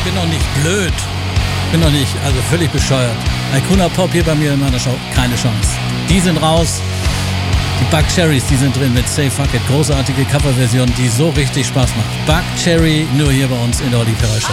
bin doch nicht blöd. Bin doch nicht, also völlig bescheuert. Icona Pop hier bei mir in meiner Show, keine Chance. Die sind raus. Die Buckcherrys, die sind drin mit Say Fuck It. Großartige Coverversion, die so richtig Spaß macht. Buckcherry, nur hier bei uns in der Olli Ferrari Show.